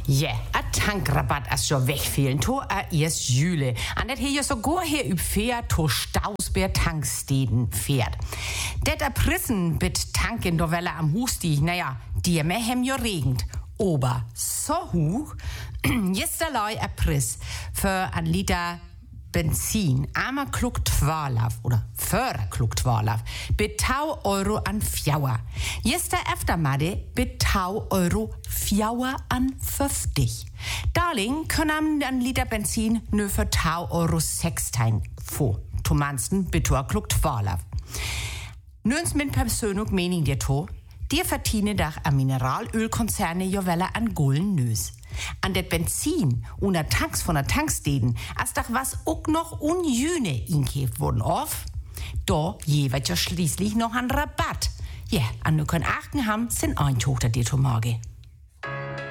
Ja, a tankrabatt as jo wegfehlen, to a erst Jüle. An det hier sogar hier üb Pferd to Stausbär Tanksteden fährt. Det a Prissen bit tanken do Welle am Husti, naja, die me hem jo regend. Ober so hoch, jesterlei a Priss für ein Liter Benzin, einmal klug 12 oder für klug 12, bit 2 Euro an Fjauer. Jester Eftermade bit 2 Euro Fjauer an 50. Darling können ein Liter Benzin nur für 2 Euro 16 vor. Tomansten bit klug 12. Nuns min persönlich mening dir to, dir verdiene dach a Mineralölkonzerne jowelle an Gullen nös. An det Benzin und der Tanks von der Tanksteden, als doch was auch noch unjüne inkäft wurden auf, da jeweils ja schließlich noch ein Rabatt. Ja, an nur können achten haben, sind Eintochter dir to Morgen.